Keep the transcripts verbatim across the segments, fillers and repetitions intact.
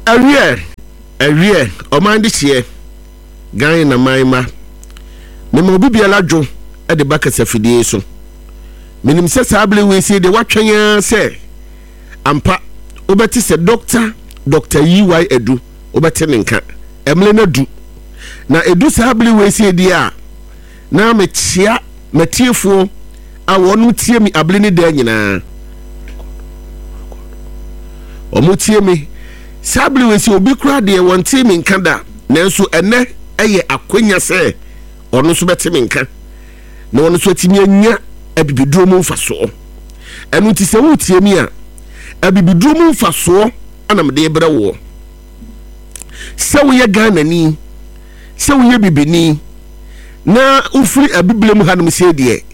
Awie, awie, omandi chie. Gan na maima. Me mo bibia ladwo e de bakasa fidie so. Menim se sabele we se de watwanya se ampa obeti se doctor Doctor E Y Edu obeti nenka. Emle na du. Na edu sabele we se di a na me chia metiefo a wonu tie mi abele ne da nyina. Omo tie mi sabele we se obi kura de won tie mi nka da nanso ene eye akwanya se ono so beti mi nka. Na ono so timi anya abibiduro mu mfaso. Enu ti se wo tie mi a abibiduro mu mfaso ana mede ebra wo. Se wo ye Ghana ni, se wo ye bibini na ufiri abibile mu hanum se de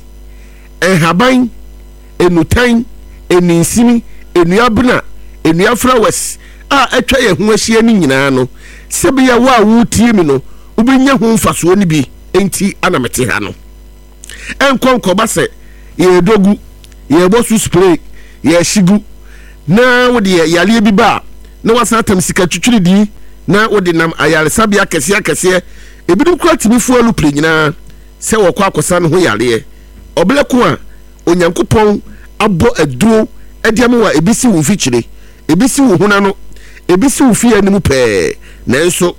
enhaban enutan eninsimi enuabna enuafrawes a atwa ye ho ahia ni nyina no se be ya wo a wo tie mi no ubenya ho mfaso ni bi enti ana mete ha no enkonko ba se ye dogu ye bosu spray ye shigu na wo de yale bi ba na wasa tam sika twitwiri di na wo de nam ayale sabia kese akese ebidum kura timifu alu pre nyina se wo kwa akosa no ho yale obleko a onyankopon abo aduro ediam wa ebisi wo fikyire ebisi wo huna no ebisi wo fie anim pe nanso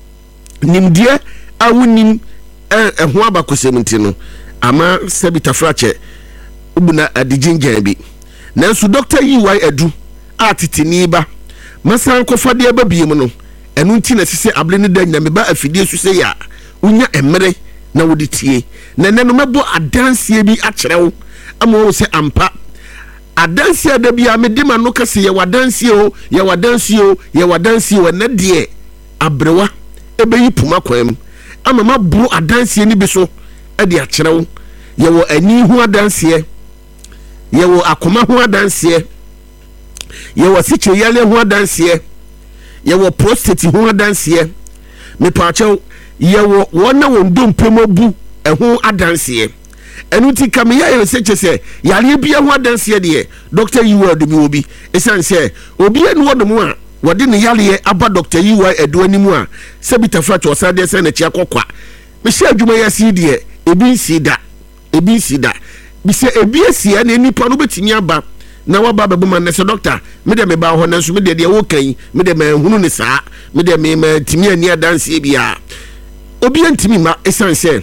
nimdie awunim ehho abakosemti no ama sebita frache ubuna adigingyan bi nanso Doctor E Y Edu atitini ba masan kofade aba biem no enu nti na sese abele ne da nyame ba afidie su se ya unya emere na wodi tie na nenu mebo adansie bi akyerew ama wo se ampa adansie da bia medima no kase ye wadansie o ye wadansie o ye wadansie o na de abrewa ebeyi puma kwam ama mabro adansie ni bi so e de akyerew ye wo ani hu adansie ye wo akoma hu adansie ye wo siche yale hu adansie ye wo prostate hu adansie me paachew ye wo wona wondom pemobu ehu adansie enu ti kam ya ye seche se yale bia hu adansie de Doctor E Y Edu bi obi esanse obi enu wodom a wode ne yale aba Doctor E Y Edu animu a sebita fracho osade se na chia kokwa me hye adwuma ya si de ebi nsida ebi nsida bi se ebi asia na nipa no betimi aba na waba babuma na se doctor me de me ba ho na so me de de wo kan me de me hunu ne saa me de me ma timi ani adanse bia obi antimi ma esanse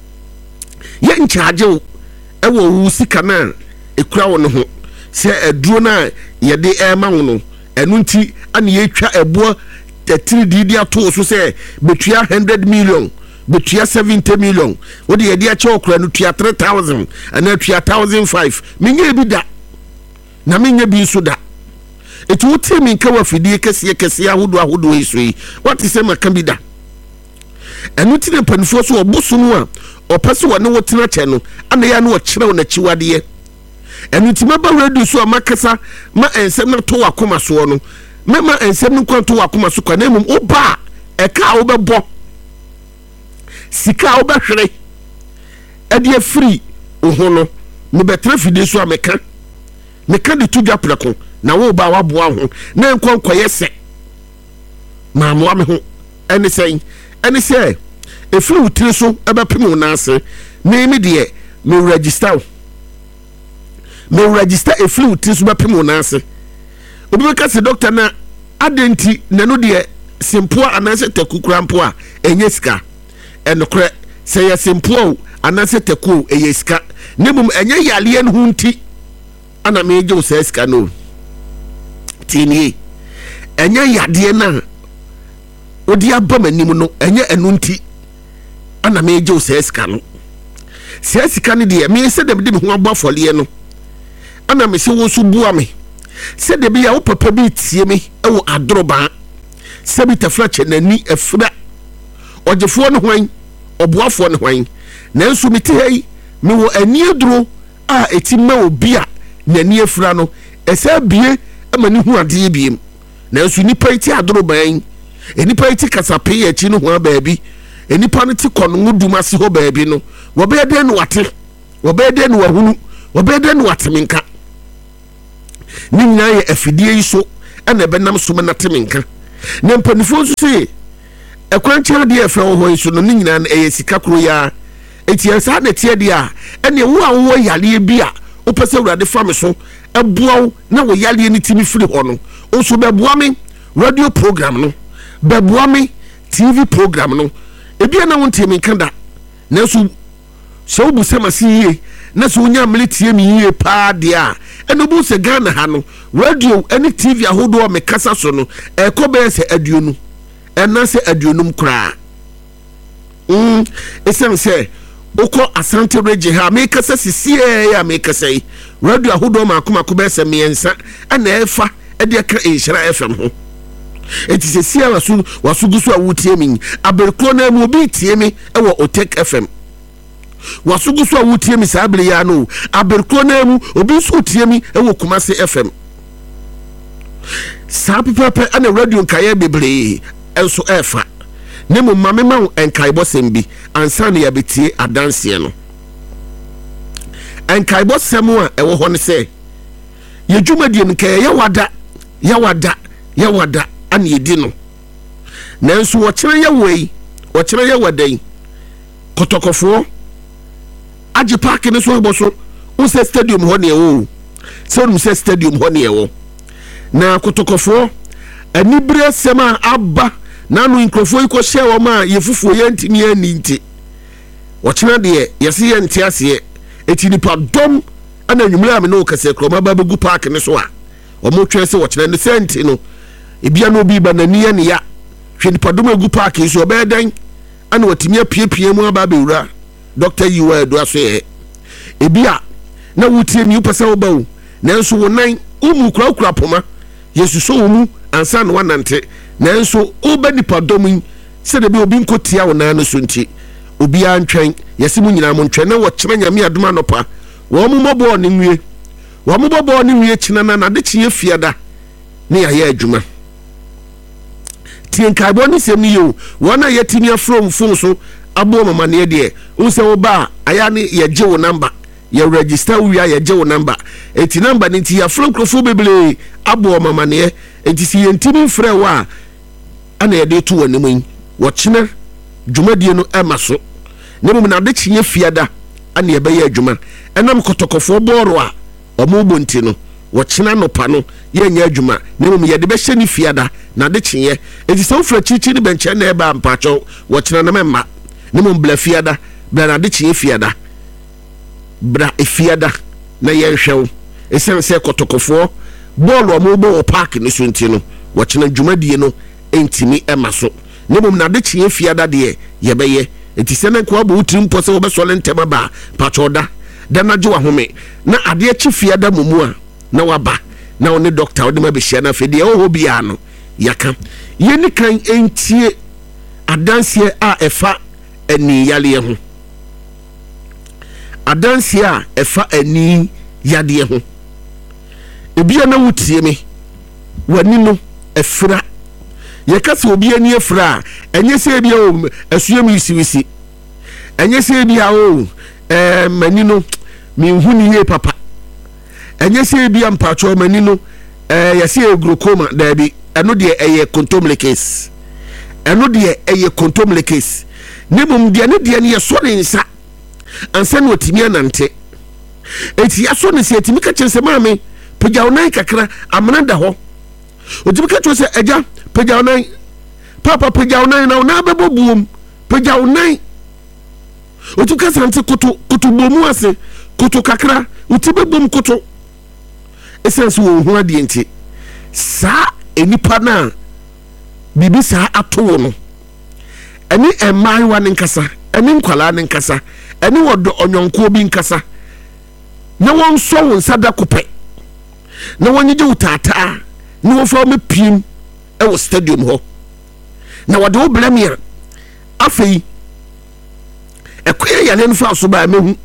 ye nchaage e wo wu sika na ekura wo no ho se aduro na ye de e ma wo no enu nti ana ye twa ebo three D D ato so se betua one hundred million betua seventy million wo de ye de ache okura no tua three thousand ana tua one thousand five menye bi da na menye bi so da etu wote mi nka wa fidie kese kese ahodo ahodo eso yi what is ma kan bi da enu ti ne panfo so oboso no a opese wo ne wotena che no ana ya no wo kire wo na chiwade enu ti maba radio so amakasa ma ensem na to wakoma so no mema ensem no kwanto wakoma so kwa na mum oba e ka wo bebo sika wo behwere e de free oho no me betra fidie so ameka meka de tudwa preko na wo ba waboa ho na enkonko yese maamwa me ho ene sen ene se efiri wutire so ebepem na ase me me de me register me register efiri wutire so bepem na ase obi be ka se doctor na adenti na no de simple anase takukura mpo a enye sika enokre se ya simple anase taku eye sika nemum enye yale en hunti ana meje o sika no tini enye yade na odi abamanim no enye enunti ana meje o sika no sika ne de me se de me ho abafole no ana me se wo so bua me se de bia wo papa bi tie me e wo adroba se bi tafrache nani efra ogefo no hwan oboafo no hwan nanso me te hei me wo ani aduro a etima obi a nani efra no esa bie amani hu ade biem nanso nipa iti adroba en enipa iti kasape ya chi no ho baabi enipa no ti kono nguduma se ho baabi no wo be de no wate wo be de no wahunu wo be de no wateminka ni nyina ye afidie yi so ana benam so na teminka ne mpanifo so se ekwancha de efe wo ho so no nyina na eyesika kro ya etia sa na tie de a ene wo a wo yale bi a opese urade fa me so ebuaw na wo yale ni timi firi ho no oso beboa me radio program no beboa me T V program no ebi na won timi kanda na so so bu se masiye na so nya mle tie mi yie pa de a eno bu se Ghana ha no radio any T V ahodo me kasa so no e ko be se aduonu ena se aduonum kra mm esen se oko Asante Reggae ha me kasa sisie ya me kasa yi radio ahodo ma akoma ko be se miensa ana efa e de ka Inshira F M ho eti se sia wasu wasu gusu a wutie mi aberko na mu bi tie mi e wo Otek F M wasu gusu a wutie mi sabele ya no aberko na mu obi su tie mi e wo Kumasi F M sa pepe ana radio nkaye bebre enso efa ne mo mame ma enkaibɔ sembi ansa ne ya betie adanse no enkaibɔ semu a ewo ho ne se ye dwumadie nkaye ya wada ya wada ya wada ana yedi no nanso wo kyerɛ ya wei wo kyerɛ ya wadan kotokofo agi park ne so boso wo se stadium ho ne ewo se wo se stadium ho ne ewo na kotokofo anibre sema abba nanu inkrofo iko hye wo ma yefufuo ye ntimi ani nti wo kyerɛ de yesi ye nti ase eti nipa dom ana nwumra me no kase kroma ba begu park ne so a wo mo twɛ se wo kyerɛ ne senti no ebia no bi ba nani ya ne ya hwe nipa dom egu park so obedan ana watimi apiepie mu aba bewura Doctor Yiwa Edo aso ye ebia na wutie mi upasa wo bawo nanso wo nan umu kura kura poma yesu so wo mu ansa na wanante nanso oba nipa dom se de bi obi nkotia wo nan no so nti obi antwen yesi mu nyina mo ntwen na wo kyerɛ nyame adoma nopa wo mu mobo ne nwie wo mu bobo ne nwie kyina na na de kye fiada ne ya ya adwuma tien kaibo ni sem ni yo wona yetimi afrom fon so abo mama ne de wo se wo ba aya ne ye gye wo number ye register wo ya ye gye wo number eti number ni ti ya from krofo bebele abo mama ne eti si yentimi frɛ wa ana ye de to wonemu wo kyena dwumadie no emaso ne mum na de kye fiada ana ye be ye adwuma enam kotokofo boro a omo bonti no wo kyena no pa no ye nya adwuma ne mum ye de be hye ni fiada na de kye eti so fra chichi ni benche na e ba mpacho wo kyena na memma ne mum bla fiada bla na de kye fiada bra e fiada na ye hwew esen se kotokofo ball omo bo park ni so nti no wo kyena dwumadie no entimi emaso ne mum na de kye fiada de ye be ye eti se na ko abo utrim pose wo be so le ntema ba pachoda da na jo ahome na ade akyi fiada mumu a na waba na one doctor ode ma be hia na fe de ho bia no yaka ye ni kan entie adanse a efa ani yale ho adanse a efa ani yade ho ebia na wutie me wani no efra ye kase obi ani efra enye se bia o asuam yisiwisi enye se bia o eh mani no mi huni ye papa enye se bia mpacho mani no eh yase glaucoma da bi eno de eye contomle case eno de eye contomle case ne mum de ne de ne yeso ne nsa ansa no otimi anante eti yaso ne se etimi ka chense maame pagya onan kakra amana da ho otimi ka chose eja pagya onan papa pagya onan na ona bebo buom pagya onan otimi ka sante kutu kutu bomu ase kutu kakra otibe bom kutu esense wo hu ade enti sa enipa na bibi sa ato no eni emai wa nkasa eni nkwala ne nkasa eni wodo onyonko bi nkasa na won so won sada kopɛ na wonyije utata na wo fa me piem e wo stadium ho na wode wo blamia afei ekoye yale no fa so ba mehu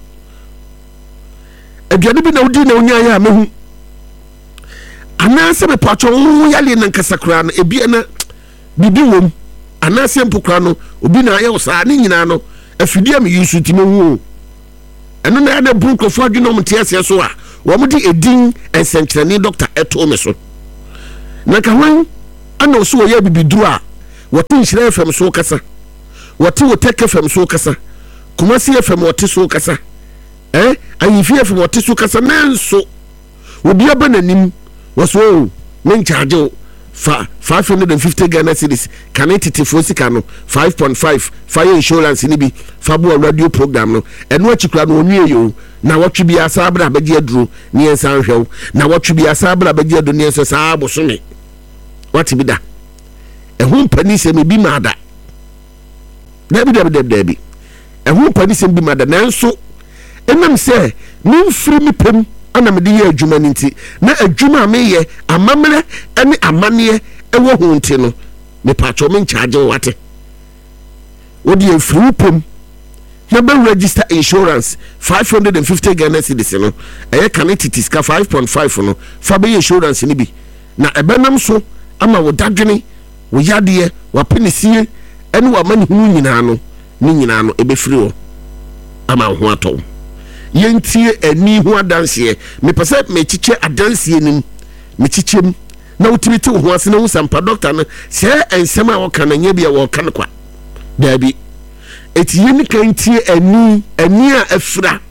aduane bi na wodi na onya ya mehu ana se be pacho wo yale na nkasa kra na ebi na bibi wom ana se mpokra no obi na aye wo sa ne nyina no afidie me yusu ti mehu eno na na bunko fo adwene mo tiase so a wo mo di edin ensenkyerene doctor eto me so na ka wan ana so ye bibiduru a wote nhyira F M so kasa wote wotek F M so kasa Kumasi F M wote so kasa eh ayifi F M wote so kasa nanso obi abananim waso men charge fa five hundred fifty Ghana cedis can it for sika no five point five fire insurance ni bi fabo radio program no eno achikura no onwie yo na watwe bi asabra abegi aduro ni ensan hwew na watwe bi asabra abegi aduro ni enso saa bosome wati bi da ehun pani se me bi mada dabi dabi dabi dabi ehun pani se bi mada nanso enam se nimfiri mi pem ana me de ye adwuma nti na adwuma me ye amamre ene amane ewo hu nti no me pacho me charge wate wodi efiri pem na be register insurance five hundred fifty Ghana cedis no eye connected ska five point five no fa be insurance ni bi na ebenam so ama wo dadwene wo yade wo penesie ene wo mani hu nyina no ni nyina no ebefiri wo ama ho ato yentie ani ho adanse me pese me chiche adanse nim me chichem na utimiti ho ase na wo sampa doctor no se ensema wo kana nya bia wo kana kwa dabi eti yeni kan tie ani ani a afra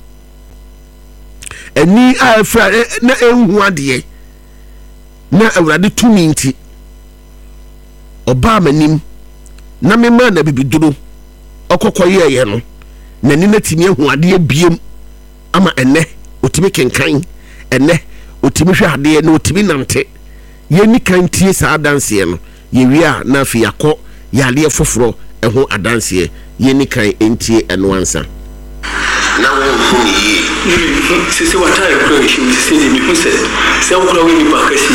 ani a afra na enhu ade na awrade tumi nti oba manim na me ma na bibiduru okokoye ye no na ni na timi ehu ade biem ama enne otimi kenkan enne otimi hwe ade na otimi nante yeni kan tie sa danse no ye wi a na afi yakọ yale foforo eho adanse yeni kan entie eno ansa na wo huni yi sisi watare kro shi sisi ni mi se se wo kro wi pa kasi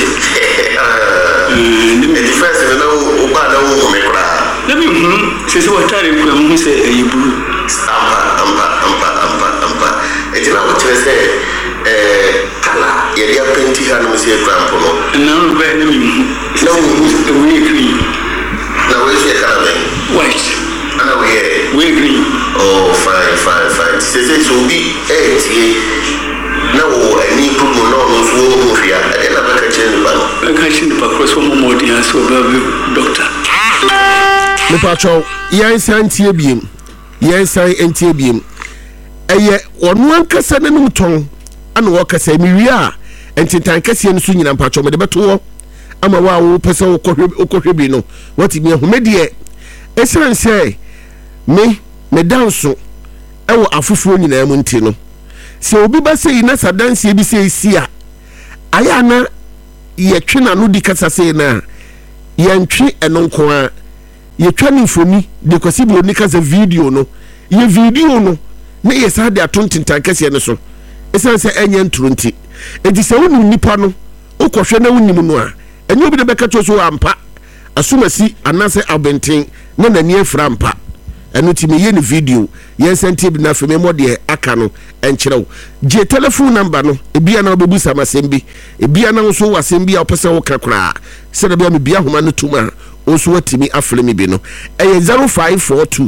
eh ni me defense na wo ba na wo me kra na mi hu sisi watare kro mu se eyiburu amba amba amba amba amba etina wo tire se eh kala ye dia penti ha no se krampo no na no be na mi hu na wo hu we green na wo se kala ben white ana we we green oh fine fine fine se se so bi eh tie na wo ani pumu no no so wo hia e na ba ka chen ba no ka chen pa cross mo mo dia so ba doctor me pacho yan santie biem yan san entie biem eye onu ankasa nanum ton ana wo kasa mi wi a entintan kase no so nyina pacho me de beto wo ama wa wo pese wo kohwe okohwe bi no wati mi ahomedie esan say me me danso ewo afufuro nyina mu nti no se obi ba sei na sadanse bi sei sia aya na ye twena no di kasa sei na ye ntwe eno nko a ye twa ni mfoni de kwasi bi oni kasa video no ye video no na ye sa de atontintan kase ne so esan se enye nturo nti edi se wonu nipa no okohwe na wonim no a enye obi de beka choso ampa asumasi anase abenten na nani afra ampa eno ti me ye ni video yen senti bi na feme modie aka no enkyerɛw je telephone number no ebia na obebu samasembi ebia na so wasembi a opese wo kakra se da bia me bia homa no tuma oso watimi afre me bi no eye zero five four two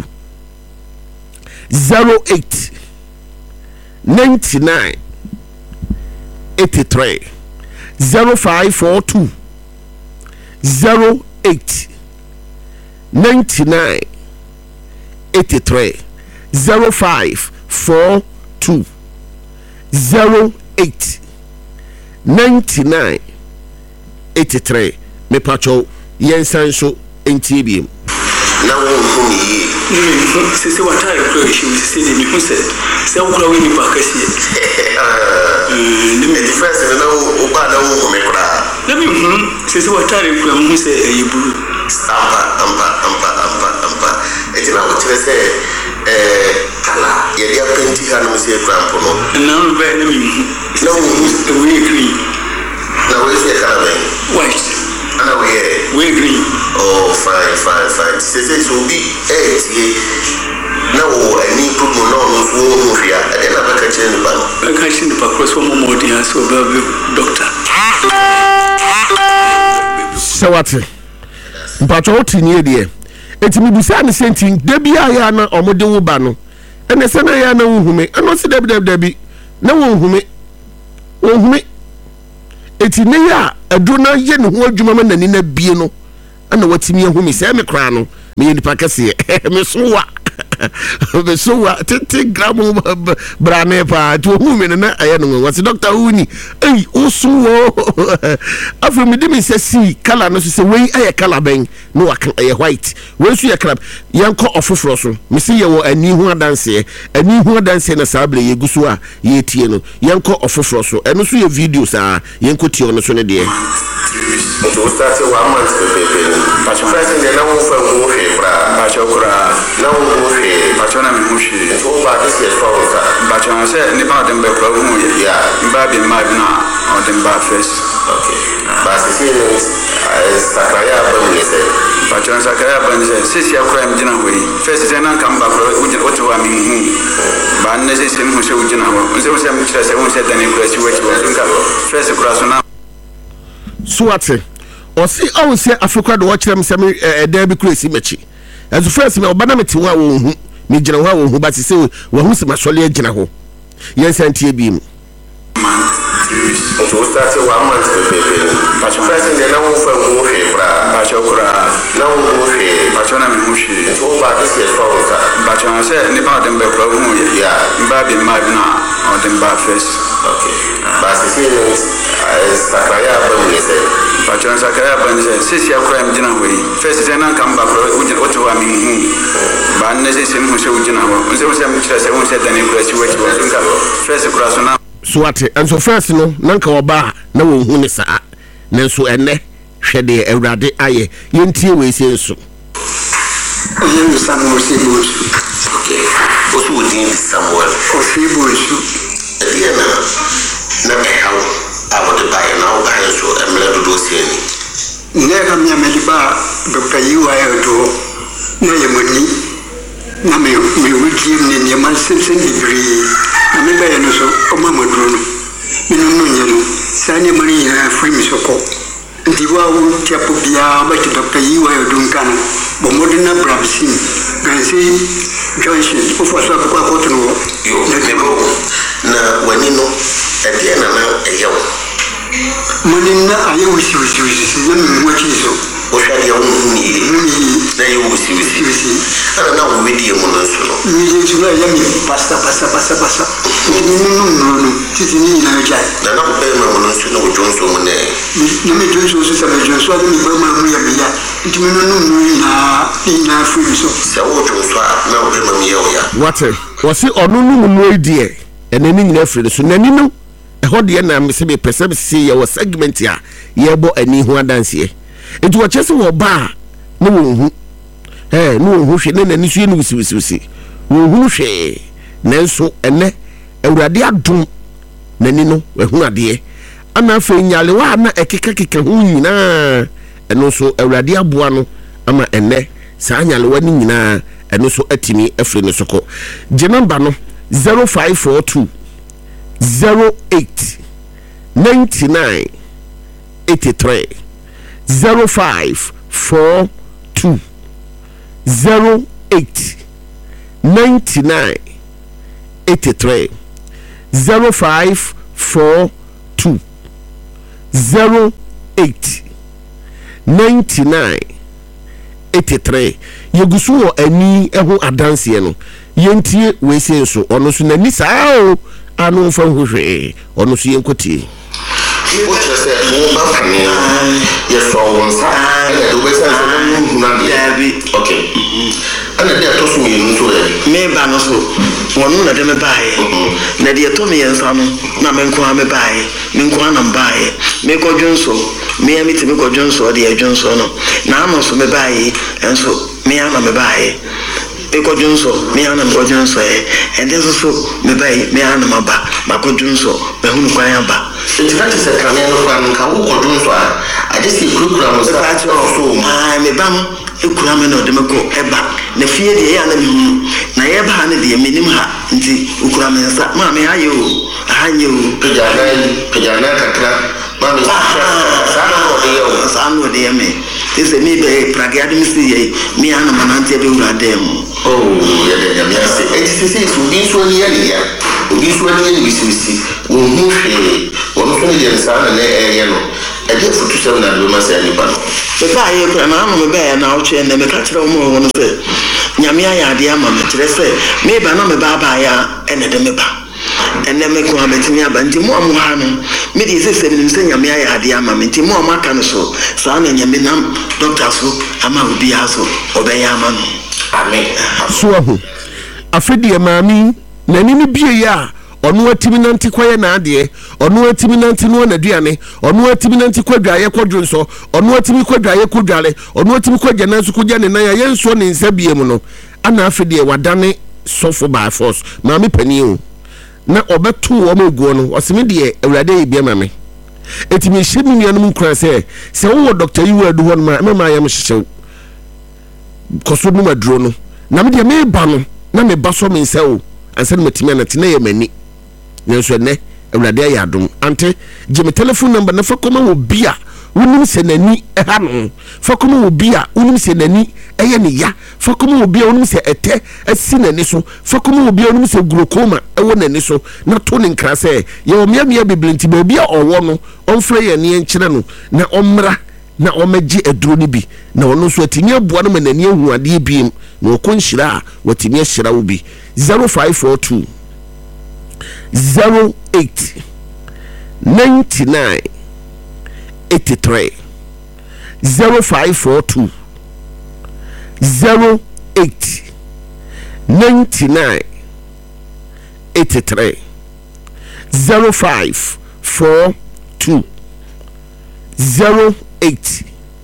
zero eight ninety-nine eighty-three zero five four two zero eight ninety-nine eighty-three zero five four two zero eight ninety-nine eighty-three me pacho yensan so entibiem na wo huni yi sisi watare kro shi sisi ni mi hu se se wo kro wi ni pa kasi eh ni me defense na wo ba na wo me kra na mi hu sisi watare kro mu se eyiburu amba amba amba amba amba etina wo tire se eh kala ye dia penti ha no se krampo no na no be na mi hu na wo hu we green na wo se kala ben white ana we we green oh fine fine fine se se so bi eh tie na wo ani pumu no no so wo hia e na ba ka chen ba no ka chen pa cross mo mo dia so ba doctor sawate mpacho otinye de etimi busa ne sentin de bia ya na omode wo ba no ene se na ya na wohume eno se deb deb debi na wohume wohume eti ne ya aduna ye ne ho adwuma ma nani na bie no ana watimi ahu me se me kra no me nipa kase me so wa me so wa tete gram brane pa to hu me na aye no what doctor uni ei o so wo afi me dem se si color no se we aye color ben no aka aye white we so ye crab yanko ofoforo so me se ye wo ani hu adanse ani hu adanse na sabre ye gusu a ye tie no yanko ofoforo so eno so ye video sa yanko tie no so ne de to start one month pepe but first in na wo fa wo hwe bra ba chokura na wo hwe ba chona me hu hwe so ba this is for ba chona say ni ba dem be pro hu ye ya ba be ma na on dem ba first okay ba se se sakaya ba ni se ba chona sakaya ba ni se sisi akura me jina hwe first say na kam ba pro ujin o to wa mi hu ba ne se se mu se ujina ho se se mu se se mu se dani kura si we ti wa nka first kura so na Suate or see I will say Africa to watch them some a derby crazy matchy. As the first me obana meti wa wo hu me gina wa wo hu but say wo hu se masole gina ho. Yes antie bi mu. To start one month pepe. But first in the na wo fa wo hwe bra ba chokura na wo hwe ba chona me hu hwe. So ba this is for ba chona say ni ba dem be pro hu ye ya ba be ma na on dem ba first. Okay. Ba se sakaya ba ni se ba chona sakaya ba ni se sisi akura me jina hwe first say na kam ba pro ujin o to wa mi hu ba ne se se mu se ujina ho se se mu kira se mu se dani kura si we ti wa nka first kura so na Suate and so first no nanka oba na wo hu ne saa nanso enne hwede awurade aye yentie we se so oyen Samuel Sibus okay osu odin Samuel Sibus ediana na be hawo awode bae na wo bae so emle dodo siani ne ka mi ameliba Doctor Yiwa edo na yemoni na me me wudi ne ne man sensen libri na me ba yeno so o mama duro no me no no nyelo sane mari ya free mi soko ndi wa wo tiapo bia ba ti Doctor Yiwa edo nkana bo modina brabsin gansi Johnson o fo so ko ko to no yo me bo na wani no ede na na eyo monina ayo wisi wisi wisi na me wachi so o shari ya unni na yo wisi wisi wisi ana na wo wedi mu no so no mi je tula ya mi pasta pasta pasta pasta ni no no no no titi ni na ja na na be ma mu no so no jonso mu ne ni me jonso so sa me jonso ni be ma mu ya mi ya titi mi no no no na ni na free so se wo jonso a na wo be ma mi ya o ya what was it onu nu mu idie enani nyina free so nani no ho de na me se be pese be se ye wo segment a ye bo ani hu adanse enti wo chese wo ba na wo hu eh no hu hwe na nani so ye no wisi wisi wisi wo hu hwe nanso ene awurade adom nani no hu ade ana fa nyale wa na ekeka keka hu nyina eno so awurade aboa no ama ene sa nyale wa ni nyina eno so atimi afre ne soko je number no zero five four two zero eight ninety-nine eighty-three zero five four two zero eight ninety-nine eighty-three zero five four two zero eight ninety-nine eighty-three yegusu wo ani eho adanse no yentie we se so ono so nani saa o anu fa hwehwe ono so yenkoti o chese mo ba fani ye so won sa e do be sa so no na bi okay ana de to so mi nso e me ba no so wonu na de me bae na de to me yensa no na me nko ha me bae me nko ha na bae me ko dwonso me ami ti me ko dwonso de e dwonso no na amo so me bae enso me ama me bae e ko dwonso me ana me ko dwonso e ende so so me bae me ana ma ba ma ko dwonso be hunu kwa ya ba enti se kan no kwa nka wo ko dwonso a ade si kurukura mo sa so ah me ba mo ekura me no de me ko eba na fie de ya na me na ye ba na de me nim ha nti ukura me sa ma me ayo ahanye o pejana pejana kakra ma me sa na no de yo sa no de me ese me be pragia de me si ye me ana manante be ura dem oh ya de ya me se e se se so ni so ni ya ni ya obi so ni ni wisi wisi wo hu hwe wo no so ni je sa na na e ye no ɛde foto sɛ na do ma sɛ nipa no be ba ye kura na ama me ba na wo che na me ka kyerɛ wo mo no sɛ nyame ayɛ ade ama me kyerɛ sɛ me ba na me ba ba ya ene de me ba ene me ko abetimi aba nti mo amu ha no me de sɛ sɛ nim sɛ nyame ayɛ ade ama me nti mo amaka no so saa na nyame nam doctor so ama obi aso obɛyɛ ama no amen so ahu afedie maami na ni ni bie ya onu atimi nanti kwaye na ade onu atimi nanti no na duane onu atimi nanti kwadwaye kwadwonso onu atimi kwadwaye kwadwale onu atimi kwadja nanso kwadja ne nan ya yenso ne nsa bie mu no ana afedie wadane sofo by force maami pani o na obeto o maguo no osimi de awurade e bia mame etimi hyemi nuanum kura se se wo doctor yiwu adu hon ma mema yam hyehyew koso no maduro no na me de me ba no na me ba so me nsa o ansa na matimi na tena ye mani nso ne awurade ya adom ante je me telephone number na fa koma wo bia wonim se nani eha no fa koma wo bia wonim se nani eye ne ya fa koma wo bia wonim se ete asi nani so fa koma wo bia wonim se glaucoma ewo nani so na to ne nkra se ye o mia mia biblinti ba bia owo no onfre ye ne enkyere no na omra na omeji aduro ni bi na ono so atini aboa no manani ehu ade biem na okonhyira a watini ahyira wo bi zero five four two zero eight ninety-nine eighty-three zero five four two zero eight ninety-nine eighty-three zero five four two zero eight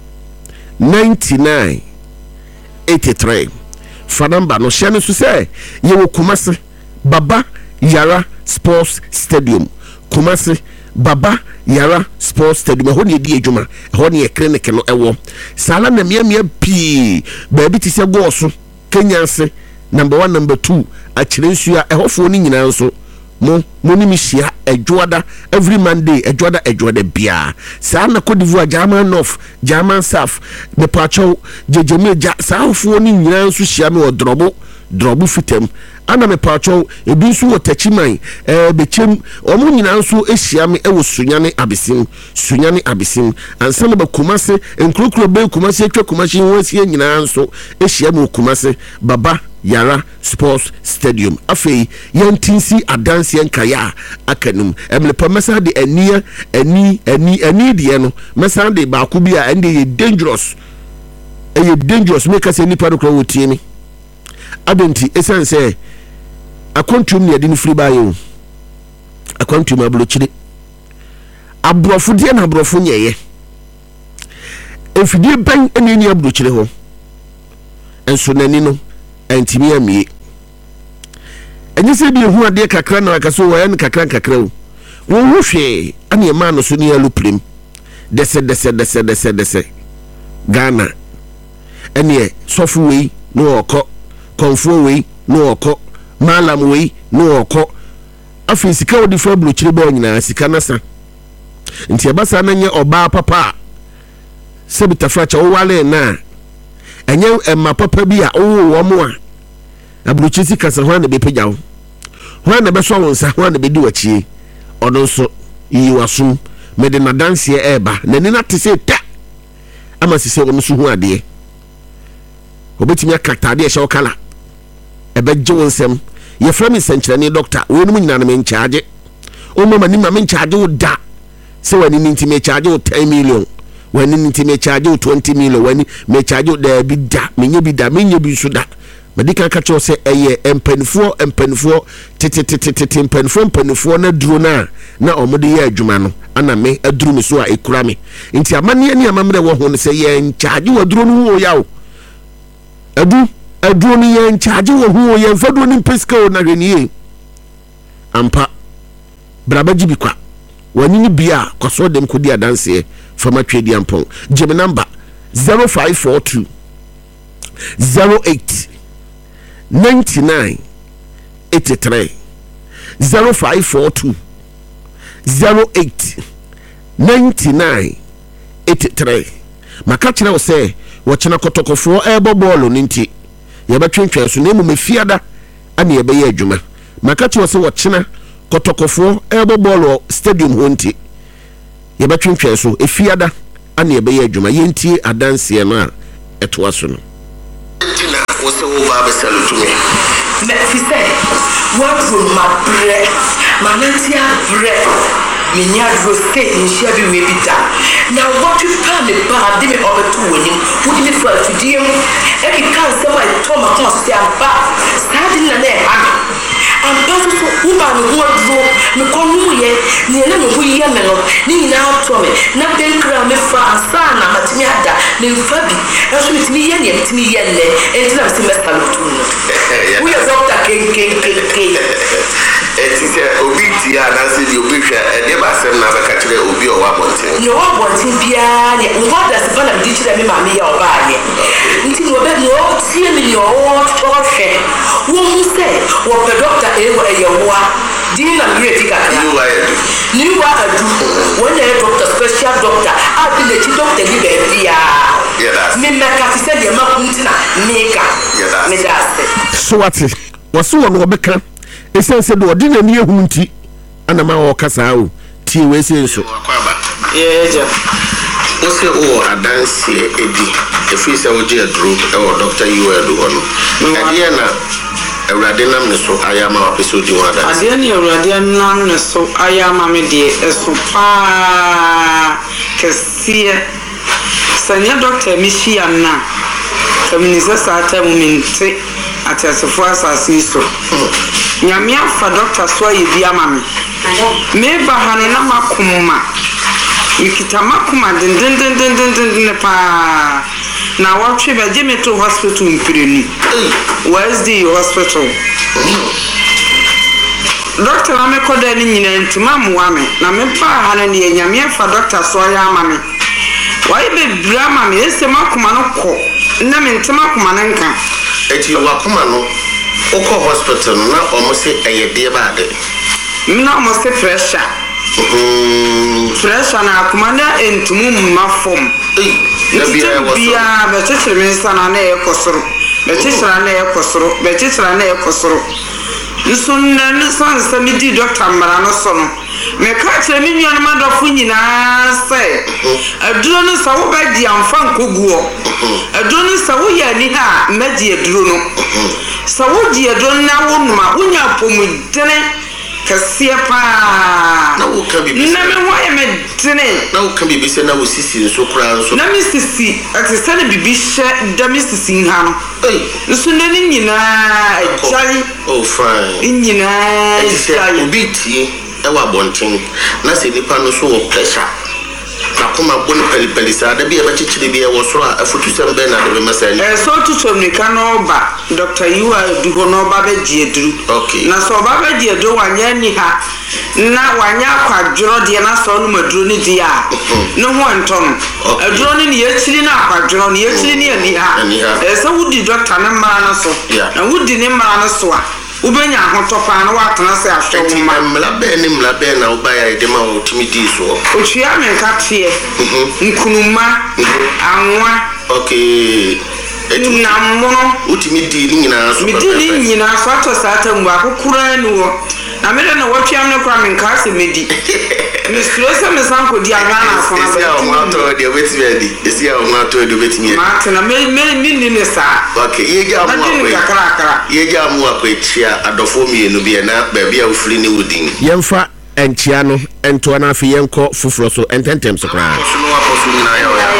ninety-nine eighty-three fa number no share no so say ye wo Kumasi Baba Yara Sports Stadium Kumasi Baba Yara Sports Stadium ho ne di adwuma ho ne clinic no ewo sala na mia mia pi ba bi ti se go so Kenya se number one number two a chirensu a ehofo ni nyina nso mo mo ni mihia adwoada every Monday adwoada adwoada bia sa na Cote d'Ivoire German North German South me pacho jejeme ja sa hofo ni nyina nso hia me odrobo drobu fitem ana me pacho ebi nso wo tachiman eh bechem omo nyina nso ehia me ewo sunyane abesim sunyane abesim ansa na ba Kumasi enkrokro be Kumasi atwa Kumasi wansie nyina nso ehia me Kumasi Baba Yara Sports Stadium afei yantinsi adanse yankaya akanum emle pa mesa de ania ani ani ani de no mesa de ba ko bi a ende dangerous e dangerous make us any part of wotie ni adenti esense akontum ne adini free bayo akontum ablochire abrofo de na abrofo nyeye efidie ban ene ni ablochire ho enso nani no antimi amie enye se bi ehu ade kakra na akaso wo yan kakra kakra wo wo hwe ane e ma no so ne aluprim dese dese dese dese dese Ghana ene sofu wei no okọ konfo wei no okọ malam wei no okọ afi sika odi fo blochire ba nyina sika nasa nti abasa na nye oba papa se bitafracha wo wale na enye emma papa bi a wo wo mo a abluchi sika se ho na be pejawo ho na be so won sa ho na be di wachie odo so yi wasum me de na dance e eba na ni na tese ta ama sise wo so hu ade obetimi akatade e hye okala ebe je wonsem ye frame senkyerani doctor we no nyina na me charge o mama ni ma me charge wo da se wani ni ntime charge wo ten million wani ni ntime charge wo twenty million wani me charge wo da bi da me nye bi da me nye bi su da medika ka cho se eye empanifo empanifo tititititi empanifo empanifo na duro na na omode ye adwuma no ana me aduru me so a ekura me nti amane ani amamre wo ho ne se ye charge wo duro no wo yawo adu aduro ni ye charge wo ho ye mfado ni peska o na hwenie ampa brabaji bi kwa wani ni bia kwaso dem kodi adanse fama twedi ampon jeme number zero five four two zero eight ninety-nine eighty-three zero five four two zero eight ninety-nine eighty-three makachira wo se wo chena kotokofo ebo ball ninti ye betwentwen so na mu mefiada ane ye be ye adwuma makachira wo se wo chena kotokofo ebo ball stadium honti yɛbɛtwentwɛn so efiada ana yɛbɛyɛ adwuma yɛntie adanseɛ no a ɛtoa so no Tina wose wo ba be selu to me me fi say what will my bread my nantia bread me nya dro stay in share bi we bi da now what you plan the ba de me obeto wonim wo di me fa tudie mu e ki kan se wa to ma kon se aba stadi na na ha am paso so wo ba me wo dro me kon mu ye ni na me wo ye me no ni na to me na den kra me fa asa na matimi ada me fa bi e so mitimi ye ne mitimi ye le e ti na se me sta lutu no wo ye doctor ken ken ken Eti se obi ti ana se di obi hwa e de ba sem na ba ka kire obi o wa bonten no wa bonten bia ne wo da se ba na di kire me ma me ya oba ye nti no be no tie me yo o to hwe wo mu se wo pe doctor e wo e ye wo di na me ti ka ka you wa edu ni wa adu wo na doctor special doctor a di le ti doctor ni be bia yeah that me me ka ti se de ma kuntina me ka me da se so what was so no beka esen se do odi na ni ehu nti ana ma wo kasa o ti we se so akwaba yeah ja wose o adanse edi efi se wo je adru e wo doctor you edu ono ade na awrade nam ne so ayama wa peso di wada ade na awrade nam ne so ayama me de eso pa kesie sanya doctor mi shia na kaminisa sa ta momenti atasefo asasi so nyame afa doctor so aye bia ma me me ba hane na makoma ikita makoma den den den den den den pa na watwe ba je me to hospital mpireni Wednesday hospital doctor na me koda ni nyina ntima moa me na me ba hane ne nyame afa doctor so aye ama me why be bra ma me ese makoma no ko na me ntima makoma na nka eti wa koma no oko hospital na omo se eyede ba de na omo se pressure mhm pressure na akoma na entumu ma fom na bia wo so bia be tete me sana na e kosoro be tete na e kosoro be tete na e kosoro nso na nso nsa mi di doctor mara no so no me ka tire mi nua ma dofo nyina se aduro no sa wo ba di amfa nkoguo aduro no sa wo ya ni ha ma di aduro no sa wo di aduro na wo numa wo nya pomudene kasia pa na wo ka bibi na me wo ya me dene na wo ka bibi se na wo sisi nso kura nso na mi sisi ati se na bibi hye da mi sisi ha no ei nso na ni nyina ajai oh fine nyina ajai obi tie ewa bonten na se nipa no so wo pressure na kuma bon peli peli sa da bia ba chichire bia wo so a afutu sem be na de be masani eh so tu somnika no ba doctor you are du no ba be die duru okay na so ba be die do wanya ni ha na wanya kwadworo de na so no maduro ni dia no ho anton aduro ni ye chiri na kwadworo ni ye chiri ni ani ha eh so wudi doctor na mara na so na wudi ni mara na so a ubenya ahotopa na watana se ahwe ma mla be ni mla be na uba ya ide ma otimi di so otwia me katie nkunuma anwa okay na mono otimi di ni nyina so mi di ni nyina so to sata mu akukura ni wo na me na watwia me kwa me nka se medi me stress me sanko di agana so na be sia o ma to de betimi adi sia o ma to de betimi ma tena me me ni ni sa okay yege amu akwa yege amu akwa chia adofo mi enu bi na ba bia ofri ni wudin yemfa enchia no ento na afi yenko fufuro so ententem so kra so no aposo nyina ya ya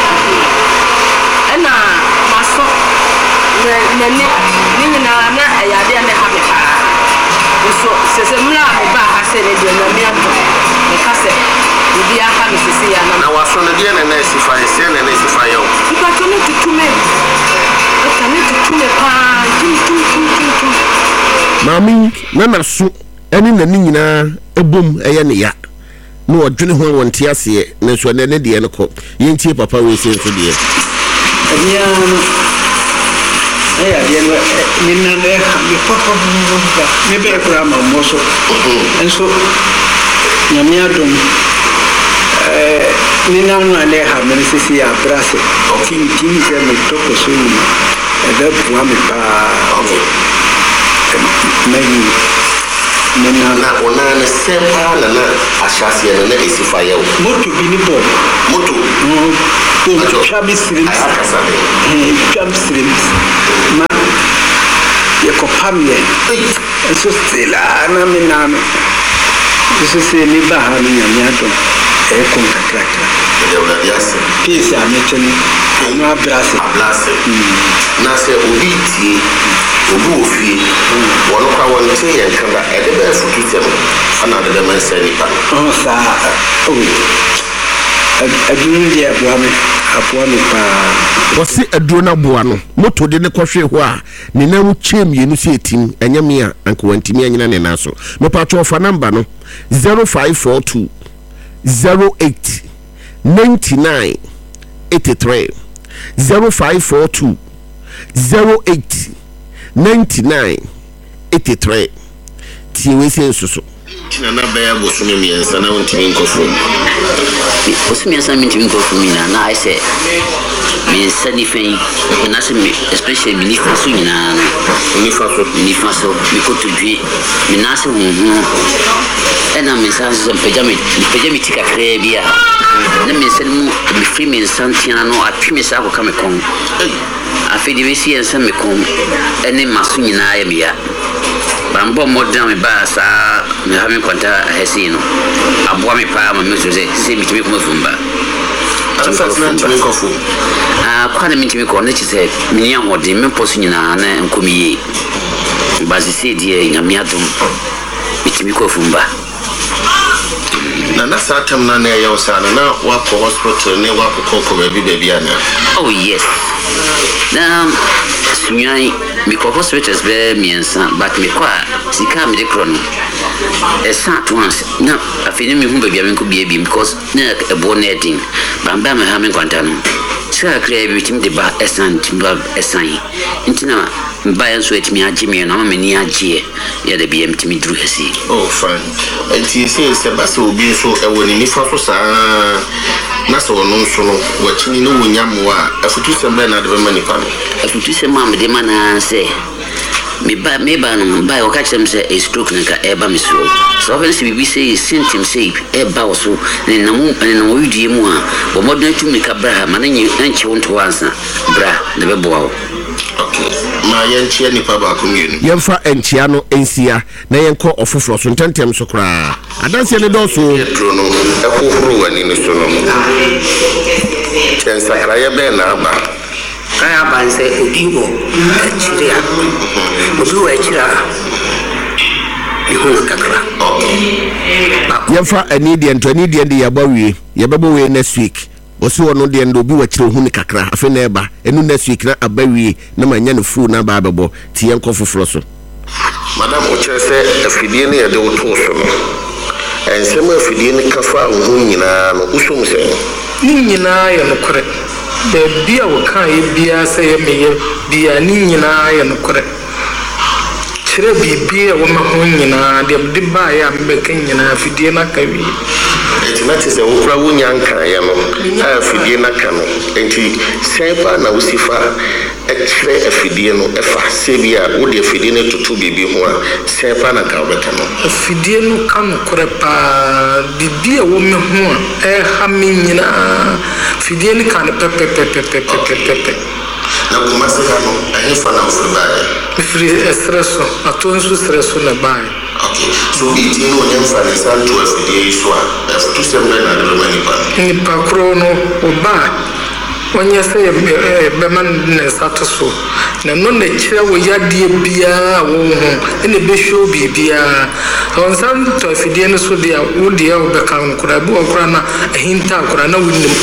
ena maso ne ne ni nyina na ayade na ha me pa so sese mla ba ha se ne de na mi ato ne ka se bi aka me sese ya na na waso ne de na na sifa ese na na sifa ya o ipa to ne tutume aka ne tutume pa tum tum tum tum mami na na so eni na ni nyina ebom eye ne ya na odwene ho wonte ase na so ne ne de ne ko yentie papa we se so de Abia eh abia ni na le mi papa buga me be kura ma moso enso nyame adom eh ni na no ale ha me sisi ya brase tin tin se me to ko so ni e da bu me pa me na ona ne sempa na na ahyase na na esifa ye wo moto bi ni bo moto to chabi sirim eh chabi sirim ma ye ko pamye eso stela na me na me eso se ni ba ha ni nyato e ko kakrakra de ona biase pisa meteni no abrase abrase na se obi tie obu ofi wono kwa won tie ye kanga e de be futu tem ana de be man se ni pa oh sa oh adunu dia boame apoa me pa wose aduro na boa no moto de ne kwohwe ho a ne na mu chem ye no se etim enyame a anka wantimi anyina ne na so me pa cho fa number no zero five four two zero eight nine nine eight three zero five four two zero eight nine nine eight three ti we se susu tina na baya bosumi miensa na wontimi nkofo bosumi miensa mintimi nkofo mina na I say me sani fen na se me especially me nifa so nyina no nifa so nifa so me ko to dwi me na se hu hu ena me san so pejami pejami tika kre bia na me sani mu me free me santia no atwi me sa ko ka me kon afedi we si ensa me kon ene maso nyina ya bia bambo modern me ba sa me ha me kwanta hesino aboa me pa ma me so se se mi timi ko mfumba ah kwana mitimi ko ne chise minya hodi me posu nyina na nkomiye bazi se die nyame adom mitimi ko fumba na na satam na na yaw sana na wa ko hospital ne wa ko ko baby baby ana oh yes na sunyai mi ko hospital be miensa but me kwa sika me de krono esa at once na afini mi hu baby am ko bia bi because na ebo na edin bamba me ha me kwanta no sika kra bi tim de ba esan timba esan intina mba so etimi agime na ma ni agye ya de bi em timi dru hasi oh fine enti se se ba so obi so e woni ni fa so sa na so no so no wachini no wonyamo a afutu se mba na de be mani pa no afutu se ma me de mana se me ba me ba no ba o ka chem se a stroke nka e ba me so so when se bi say symptom say e ba o so ne na mu ne na wo yudie mu a bo modern tu me ka bra ma na nyi anchi wonto ansa bra ne be boa okay ma yenchia ni pa ba ko mienu yemfa enchia no ensia na yenko ofoforo so ntentem so kra adanse ne do so yetro no e kokoro wani ne so no tensa kra ye be na ba kaya banse obiwo achiria obiwo achira ihun kakra okay yemfa anidie nto anidie de yabawie yababo we next week osi wono de ndo bi wachire hu ni kakra afi na eba enu next week na abawie na manya ne fu na ba bebo ti yenko foforo so madam o chese afidie ne yede woto so no ensem afidie ne kafa hu nyina no usum se ni nyina ya no kore be bia wo kan ye bia se ye meye bia ni nyina ya no kore chire bibia wo ma hu nyina de de ba ya mbe kan nyina afidie na kawi enti na tese wo kura wo nyanka ya no afidie na ka no enti sepa na usifa ekre afidie no efa sebia wo de afidie ne tutu bibi ho a sepa na ka obeka no afidie no kan kore pa bibia wo me ho e ha me nyina afidie ne kan pepe pepe pepe pepe na kuma se ka no ahe fa na fubae free estresso atonso stresso na bae okay so it no nyamfa ne santo afidie iso a futu sembe na de mani pa ni pa krono oba onye se be man ne sataso na no ne kire wo yadie bia wo ho ene be show bibia on santo afidie no so dia wo dia wo be kan kura bi wo kura na hinta kura na wunim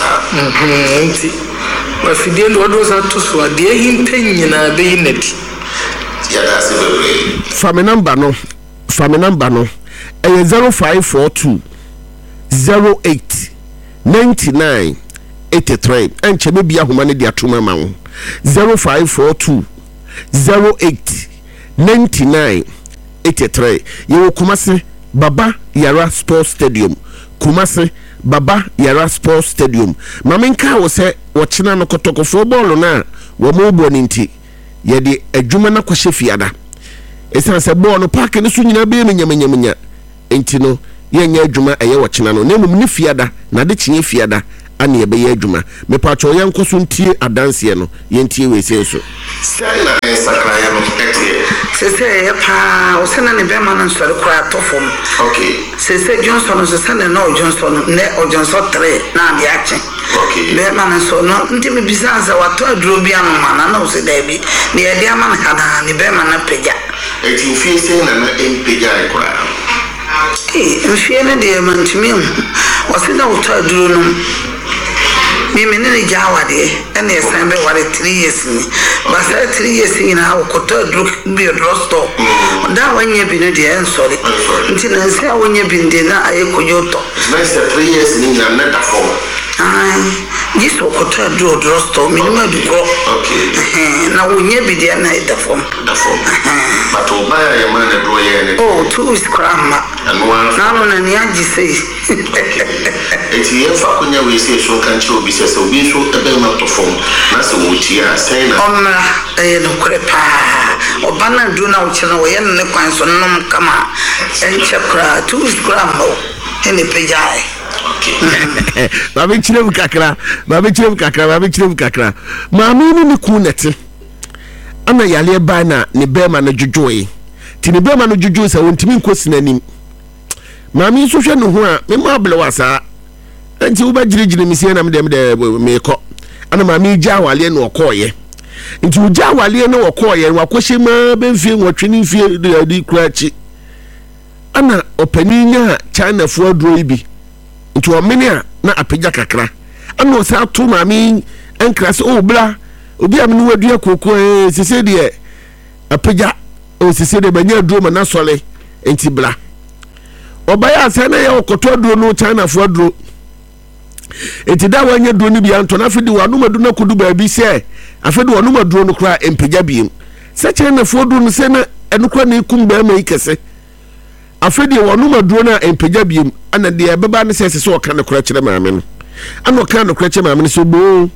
mhm nti afidie no do sataso ade hinta nyina be yinati ya da se be fami number no fami number no e zero five four two zero eight nine nine eight three enche me bia homa ne dia tuma ma wo zero five four two zero eight nine nine eight three ye Kumasi Baba Yara Sports Stadium Kumasi Baba Yara Sports Stadium mamenka wo se wo china no kotokofo ball na wo mo bo ninti ye de adwuma na kwahye fiada esan se ball no park ne so nyina be menyamanyamanya enti no yenya adwuma eye wo kyena no na mum ne fiada na de kyenye fiada ane ebe ye adwuma me pa cho yen koso ntie adanse no yentie we se so sai na sakra ya no etie se se ya pa o se na ne be ma na sori kwa to fom okay se se Johnson se se na o Johnson ne o Johnson three na bi ache okay be ma na so no nti me bisa za wato aduro bi anu ma na na o se da bi ne ye dia ma na kana ne be ma na pega eti fi se na na empega ikora eh mfie ne de man timi o se da wato aduro no me me ne jawa de ene esan be ware three years ni ba sa three years ni na o koto drug bi drosto da wanye bi ne de en sorry nti na se wanye bi de na aye koyoto na se three years ni na na da form ah jiso koto drug drosto minima du ko okay na wanye bi de na da form da form but o ba ya ma na do ye ne oh two is grandma na no na ni aji sei eti ye fa kunya we se so kan chi obi se se obi so ebe ma to form na se wo ti a sai na omra eh no kure pa obana du na uchi na wo ye ne kwan so nom kama en chakra two is grandma ene pejai okay babe chirem kakra babe chirem kakra babe chirem kakra maami ni ni ku nete ana yale ba na ne bema na dwodwoe ti ne bema no dwodwo sa wontimi nkosi nanim maami so hwe no ho a me ma bele wasa enti wo ba girigiri misie na me dem de me ko ana maami gya wale no okoye nti wo gya wale no okoye wa kohye ma benfie nwotwe mfie di kurachi ana opaninya China fo adro ibi nti o mene a na apegya kakra ana o sa to maami enkras o bla obi am no wadua kokko eh sese de apegya o sese de banya adro ma na sole enti bla obaya asa na ye okoto adro no China fo adro enti da wanya adro ni bia nto na afedi wanu madu na kodu ba bi se afedi wanu madu no kra empegya biem se China fo adro no se na enukra na ikum ba ma ikese afedi wanu madu na empegya biem ana de beba ne se se o ka ne kra kire maame no ana o ka ne kra kire maame no so bo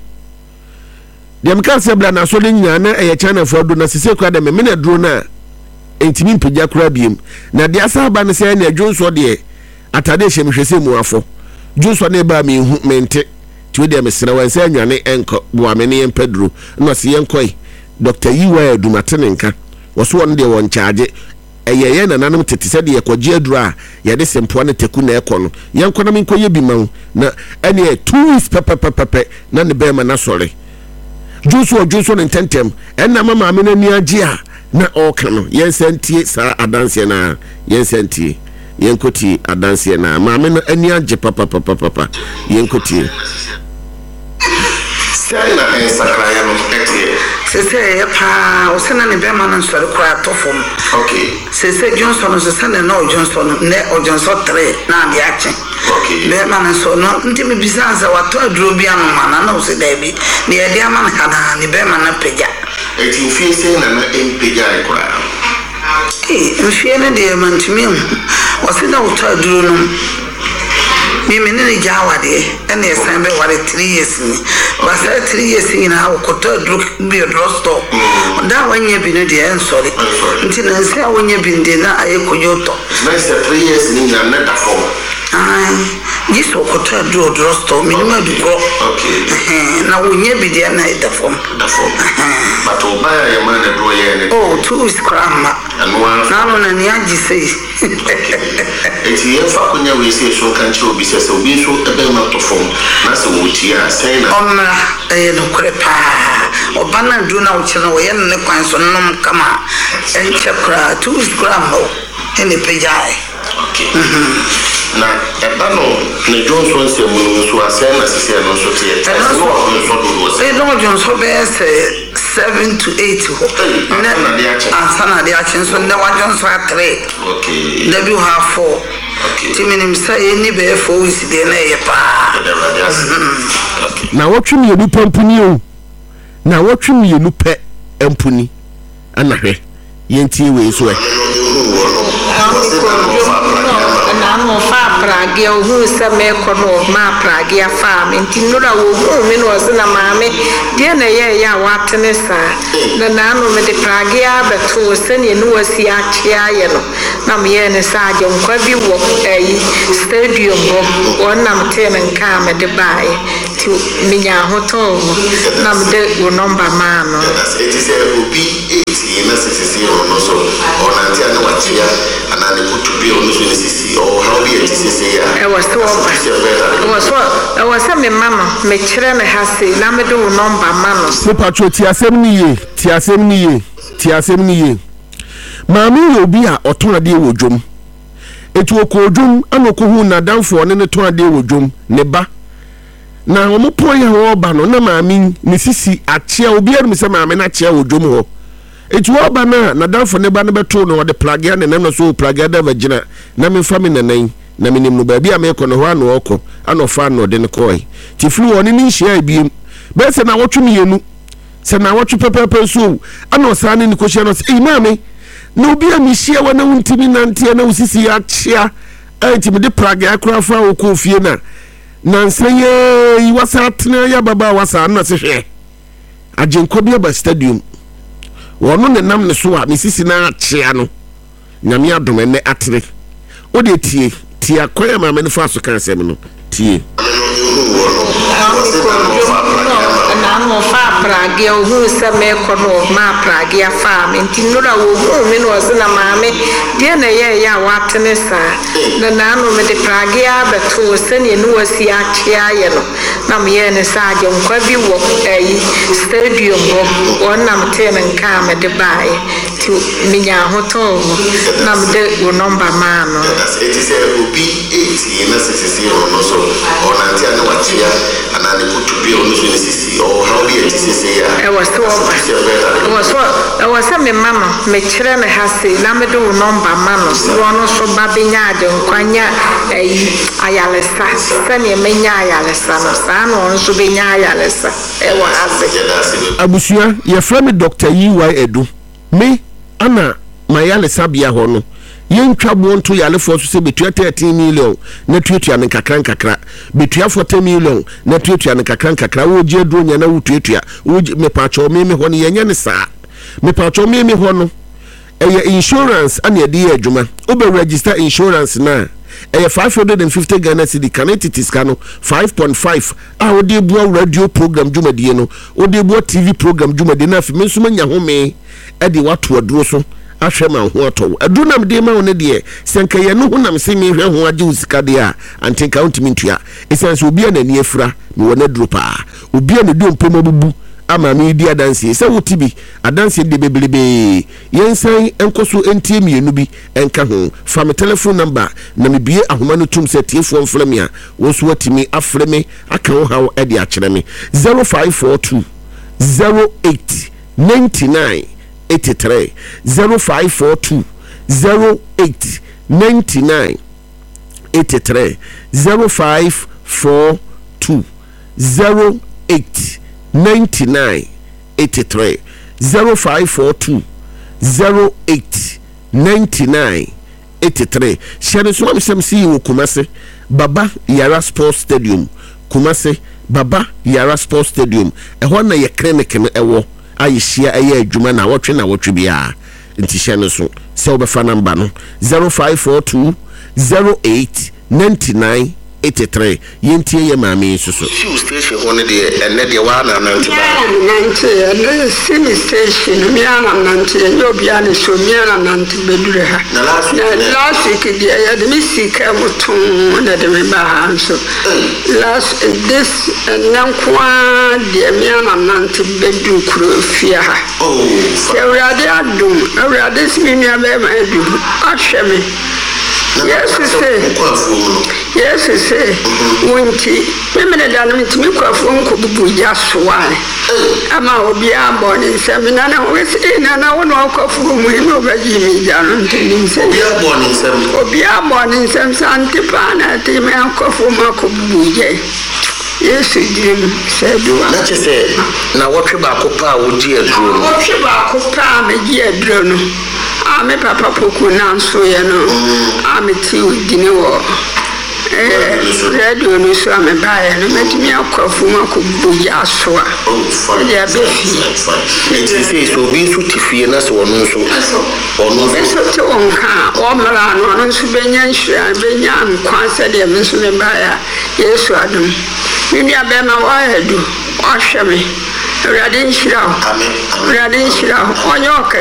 de am ka se bla na so de nyina na eye China fo adro na se se kra de me na adro na entimi mpegya kra biem na de asa ba ne se na adwonso de atade hyemhwese mu afo dwonso na ba me hu mente ti we de mesra wan se anwane enko bo amene yen pedro no se yen koi Doctor Yiwa Adumate nka wo so won de won charge eye ye nananum tete se de yekoje aduru a ye de sempo na teku na ekọ no yen kọ na me nkoye bi ma na ene two weeks pepe pepe na ne be ma na sore dwonso dwonso ne tentem enna mama amene ni agi a na oka no yen sentie sa adanse na yen sentie yen koti adanse na maame no ani age papa papa papa yen koti sai na en sakra ya no etie se se ya pa o se na ne be ma na sori kwa to fom okay se se Johnson se se na o Johnson ne o Johnson three na bi ache okay be ma na so no nti me bisa za wato aduro bi anu ma na na o se da bi ne ye dia ma na kana ne be ma na pega eti fi se na na empega ikora eh mfie ne de man timi o se da wato aduro no me me ne jawa de ene esan be ware three years ni ba sa three years ni na o koto drug bi drosto da wanye bi ne de en sorry nti na se wanye bi de na aye koyoto na se three years ni na na da form ah jiso koto drug drosto minima du ko okay na wanye bi de na da form da form but o ba ya ma na do ye ne oh two is grandma na no na ni agi sei eti ye fa kunya we se so kan chi obi se se obi so ebe ma to form na se wo ti a sai na omra eh no kure pa obana du na uchi na wo ye ne kwan so nom kama en chakra two is grandma ene pejai okay na eba no ne Johnson se mu so asai na se no so tie no so do do se no Johnson be se seven to eight ho na de ache asana de ache so ne wa Johnson three okay w have four okay ti minim say ni be four is de na ye pa na wotwe ye lupa mpuni o na wotwe ye lupa mpuni anahwe yentie we so e na mo fa prage o hu se me ko no ma prage afa me nti nura wo hu me no se na maame de na ye ya watene sa na na no me de prage abeto se ne no wasi akia ye no na me ye ne sa je nkwa bi wo eh stadium ho wonam te me nka me de bae ti minya hoto na me de wo number ma no it is a obi eighty na sixty no so onantia na watia anani putu bi ono so sisi or how be it sisi ya e was so e was so e was me mama me kire me hase na me de wo number ma no mo patro ti asem ni ye ti asem ni ye ti asem ni ye maami obi a oton ade wo dwom etu okodwom anoko hu na danfo ne ne ton ade wo dwom ne ba na omo poye ho ba no na maami ne sisi achia obi arum se maami na achia wo dwom ho etu oba na na danfo ne ba ne beto no de plage ne nem no so plage da vagina na me fa me nanan na me nim no ba bia me ko no ho ano okọ ano fa no de ne koi ti flu oni ni hia biem be se na wotwe mienu se na wotwe pepepe so ano sa ne ni ko hia no se maami no bia mi hia wa na untimi nante na usisi ya chia enti me de plage akra fa wo ko fie na nanseye iwasa tena ya baba wasa na se hwe ajenko bia ba stadium wono ne nam ne so a misisi na achia no nyame adom ne atere o de tie tie akoya ma me ne fa so kan sem no tie na mo fa prage o hu se me ko no ma prage afa me nti nura wo hu me no se na maame de na ye ya watene sa na na no me de prage abeto se ne no wasi achia ye no na me ye ne sa je nkwa bi wo eh stadium ho wonam te ne nka me de bae ti minya hoto na me de wo number ma no it is a obi eighty na sixty no so onantia na watia anani putu bi ono so sisi or how be it sisi ya e was so e was so e was me mama me kire me hase na me do number ma no so ono so ba benya de nkwanya eh ayalesa sane menya ayalesa no sa no ono so benya ayalesa e wa hase abusua ye frame Doctor Y Y Edu me ana mayalesa bia ho no yentwa bonto yale fo so se betua thirteen million na tuatua ne kakra kakra betua forty million na tuatua ne kakra kakra wo je dro nya na wo tuatua wo me pacho me me ho ne yenya ne saa me pacho me me ho no eye insurance ane ade ye adwuma obe register insurance na eye five hundred fifty Ghana cedi canetities kano five point five a wo de bua radio program dwumadie no wo de bua T V program dwumadie na afi me nso manya home e de wato aduro so ahwema ho ato adu nam de ma woni de senka ye no honam se me hwe ho age usika de a anti count mintua esense obi a nani afura me wona duro pa obi a ne do mpema bubu ama me di adanse se wotibi adanse de bebelebe yensan enkoso entie mienu bi enka ho fa me telephone number na me bie ahoma no tum se tiefo mframe a wo so watimi aframe aka ho hawo e de a kire me zero five four two zero eight nine nine eighty-three zero five four two zero eight nine nine eighty-three zero five four two zero eight nine nine eighty-three zero five four two zero eight nine nine eighty-three share so am sem see wo Kumase Baba Yara Sports Stadium Kumase Baba Yara Sports Stadium e ho na ye clinic no ewo ayishia aye adwuma na wotwe na wotwe bia nti hye no so se obefa number no zero five four two zero eight nine nine eighty-three yentie ye maami susu fuel station one de ene de wa na na ntiba ninety ene simi station mi ana nanti yo bia ne so mi ana nanti bedure ha na last na last week dia ya de mi sika mutum na de me ba ha so last this nankwa de mi ana nanti bedu kuro fia ha oh se urade adum urade simi mi abe ma edu ahwe me yes say yes say wonti me me da no ntimi kwafo nko bubu ya soa ama obi abon nsem na na we say na na wo no kwafo mu ni obaji mi ja no ntimi nsem obi abon nsem obi abon nsem santi pa na ti me kwafo ma ko bubu je yes dim say do na che say na wotwe ba ko pa wo di aduro wotwe ba ko pa me di aduro no a me papa poku na nso ye no a me ti dine wo eh radio no so a me bae no metimi akwafu makobu ya so a ya be fi it say so bi su tifie na so wono nso ono so te onka o mara no no nso benya nhia benya nkwa se de me nso me bae Yesu adum mimi abema wa edu o hwe me Radin shira. Amen. Radin shira. Onyo